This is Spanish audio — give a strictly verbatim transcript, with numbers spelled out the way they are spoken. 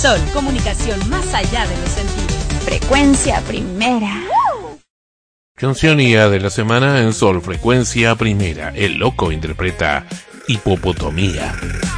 Sol, comunicación más allá de los sentidos. Frecuencia Primera. Canción I A de la semana en Sol Frecuencia Primera. El Loco interpreta Hipopotomía.